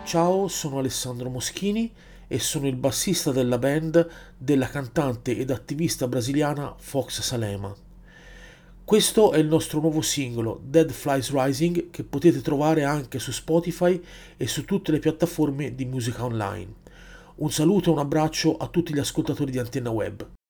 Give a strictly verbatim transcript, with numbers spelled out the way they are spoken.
Ciao, sono Alessandro Moschini e sono il bassista della band della cantante ed attivista brasiliana Fox Salema. Questo è il nostro nuovo singolo, Dead Flies Rising, che potete trovare anche su Spotify e su tutte le piattaforme di musica online. Un saluto e un abbraccio a tutti gli ascoltatori di Antenna Web.